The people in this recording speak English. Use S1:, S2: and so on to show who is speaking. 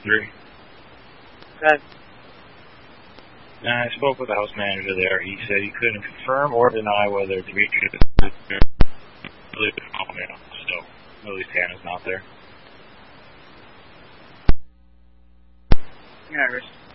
S1: 3.
S2: Good.
S1: I spoke with the house manager there. He said he couldn't confirm or deny whether Demetrius is home now. So, at least Hannah's not there.
S2: Yeah,